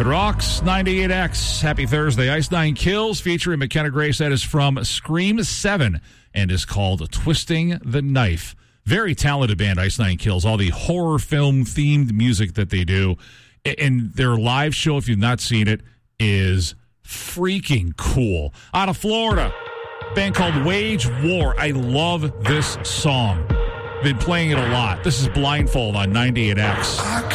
It rocks. 98X. Happy Thursday. Ice Nine Kills featuring McKenna Grace. That is from Scream 7 and is called Twisting the Knife. Very talented band, Ice Nine Kills. All the horror film themed music that they do. And their live show, if you've not seen it, is freaking cool. Out of Florida, a band called Wage War. I love this song. Been playing it a lot. This is Blindfold on 98X.